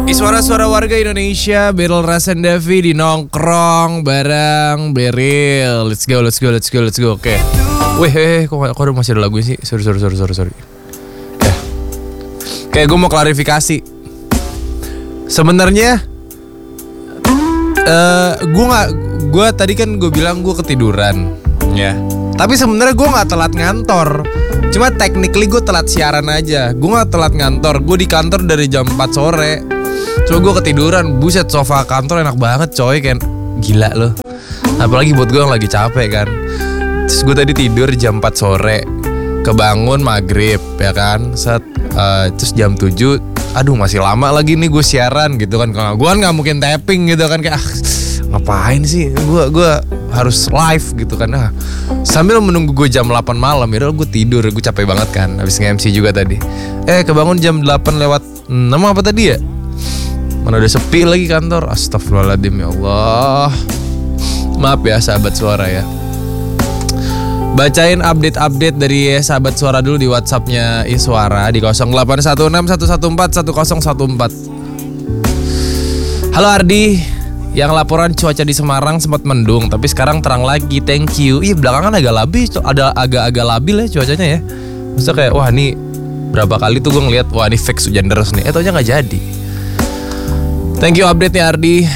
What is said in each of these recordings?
Suara-suara warga Indonesia, Beryl Rasendavi di nongkrong bareng Beryl. Let's go. Oke. Wih, kok udah masih ada lagu sih? Sorry. Ya. Kayak gue mau klarifikasi. Sebenarnya, gue tadi kan gue bilang gue ketiduran, ya. Tapi sebenarnya gue nggak telat ngantor. Cuma technically gue telat siaran aja. Gue nggak telat ngantor. Gue di kantor dari jam 4 sore. Cuma gue ketiduran. Buset, sofa kantor enak banget coy. Kan gila loh. Apalagi buat gue yang lagi capek kan. Terus gue tadi tidur jam 4 sore. Kebangun maghrib ya kan. Terus jam 7. Aduh masih lama lagi nih gue siaran gitu kan. Gue kan gak mungkin tapping gitu kan. Kayak ngapain sih. Gue harus live gitu kan. Sambil menunggu gue jam 8 malam. Ya gue tidur. Gue capek banget kan. Habis nge-MC juga tadi. Kebangun jam 8 lewat 6 apa tadi ya. Mana udah sepi lagi kantor. Astagfirullahaladzim ya Allah. Maaf ya sahabat suara ya. Bacain update dari sahabat suara dulu di WhatsAppnya Iswara di 0816111414. Halo Ardi. Yang laporan cuaca di Semarang sempat mendung tapi sekarang terang lagi. Thank you. Ih belakangan agak labil. Ada agak labil ya cuacanya ya. Maksudnya kayak wah nih berapa kali tuh gue ngeliat wah ini fix hujan deras nih. Taunya gak jadi. Thank you update-nya Ardi.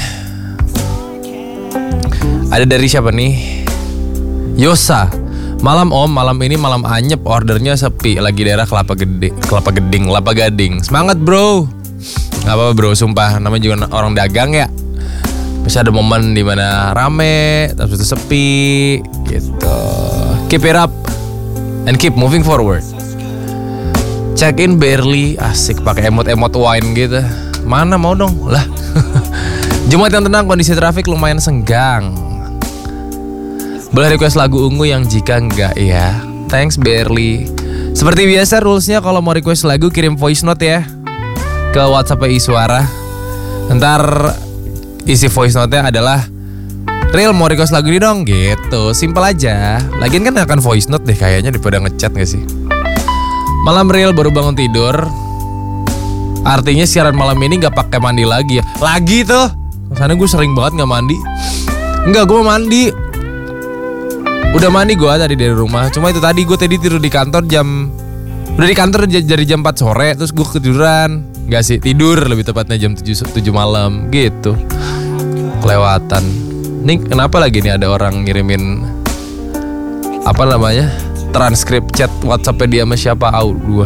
Ada dari siapa nih? Yosa. Malam om, malam ini malam anyep. Ordernya sepi. Lagi daerah Kelapa Gading. Semangat bro. Gak apa-apa bro, sumpah. Namanya juga orang dagang ya. Bisa ada momen dimana rame, terus itu sepi gitu. Keep it up and keep moving forward. Check in barely. Asik pakai emot-emot wine gitu. Mana mau dong lah. Jumat yang tenang, kondisi trafik lumayan senggang. Boleh request lagu ungu yang jika enggak ya. Thanks barely. Seperti biasa rulesnya kalau mau request lagu kirim voice note ya ke WhatsApp Iswara. Ntar isi voice note-nya adalah Real mau request lagu ini dong gitu. Simple aja. Lagian kan akan voice note deh kayaknya daripada ngechat gak sih. Malam Real baru bangun tidur. Artinya siaran malam ini gak pakai mandi lagi ya. Lagi tuh. Karena gue sering banget gak mandi. Enggak, gue mandi. Udah mandi gue tadi dari rumah. Cuma itu tadi gue tidur di kantor udah di kantor dari jam 4 sore. Terus gue ketiduran. Gak sih, tidur lebih tepatnya jam 7 malam gitu. Kelewatan. Nih kenapa lagi nih ada orang ngirimin apa namanya, transkrip chat WhatsApp-nya dia sama siapa gue.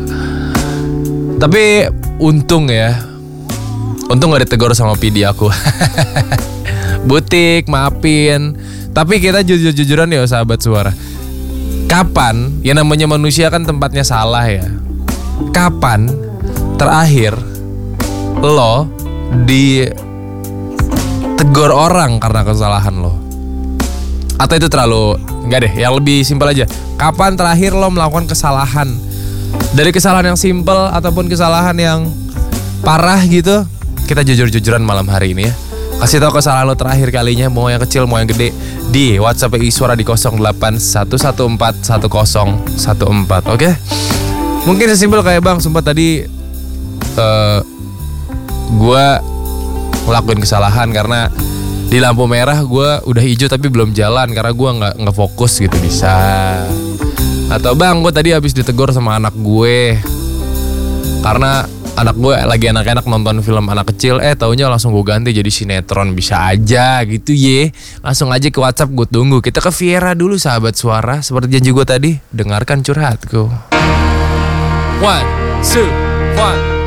Tapi untung gak ditegur sama PD aku. Butik, maafin. Tapi kita jujur-jujuran ya sahabat suara. Kapan, ya namanya manusia kan tempatnya salah ya. Kapan terakhir lo ditegur orang karena kesalahan lo? Atau itu terlalu, enggak deh, yang lebih simpel aja. Kapan terakhir lo melakukan kesalahan? Dari kesalahan yang simpel ataupun kesalahan yang parah gitu, kita jujur-jujuran malam hari ini ya. Kasih tahu kesalahan lo terakhir kalinya, mau yang kecil mau yang gede, di WhatsApp Iswara di 0811141014. Oke? Mungkin sesimpel kayak bang, sumpah tadi gue ngelakuin kesalahan karena di lampu merah gue udah hijau tapi belum jalan karena gue nggak fokus gitu, bisa. Atau bang, gue tadi habis ditegur sama anak gue karena anak gue lagi enak-enak nonton film anak kecil, taunya langsung gue ganti jadi sinetron. Bisa aja gitu ye. Langsung aja ke WhatsApp, gue tunggu. Kita ke Viera dulu sahabat suara. Seperti janji gue tadi, dengarkan curhatku. 1, 2, 1